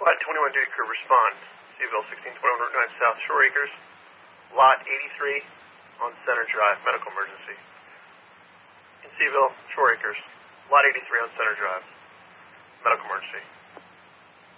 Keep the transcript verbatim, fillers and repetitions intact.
Lot twenty-one duty crew respond. Seville sixteen twenty-one Route nine South Shore Acres. Lot eighty-three on Center Drive. Medical emergency. In Seville, Shore Acres. Lot eighty-three on Center Drive. Medical emergency.